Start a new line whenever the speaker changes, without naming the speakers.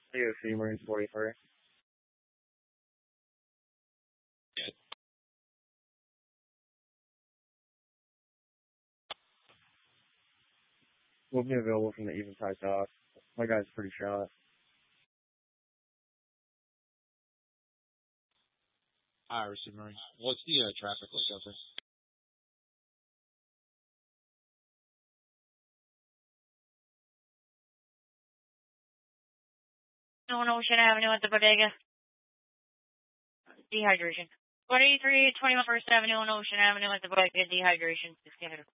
COC Marines 43. Will be available from the Eventide dock. My guy's pretty shot.
Receive Marine. What's the traffic like out there?
On Ocean Avenue at the bodega. Dehydration. 2321 First Avenue on Ocean Avenue at the bodega. Dehydration. 6